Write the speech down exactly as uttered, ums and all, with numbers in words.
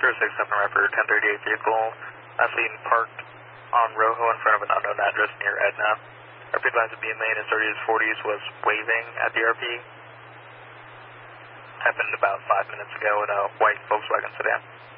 six seven Rapper ten thirty-eight vehicle, last seen parked on Rojo in front of an unknown address near Edna. R P advised to be in lane in thirties, forties, was waving at the R P. Happened about five minutes ago in a white Volkswagen sedan.